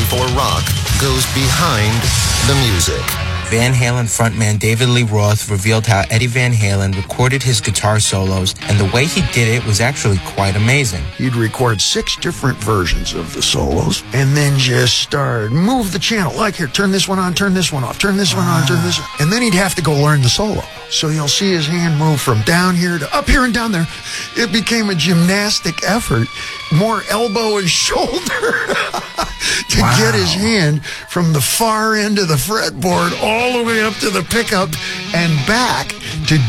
for rock goes behind the music. Van Halen frontman David Lee Roth revealed how Eddie Van Halen recorded his guitar solos, and the way he did it was actually quite amazing. He'd record 6 different versions of the solos, and then just start, move the channel. Like, here, turn this one on, turn this one off, turn this one on, turn this one. And then he'd have to go learn the solo. So you'll see his hand move from down here to up here and down there. It became a gymnastic effort, more elbow and shoulder to get his hand from the far end of the fretboard all the way up to the pickup and back to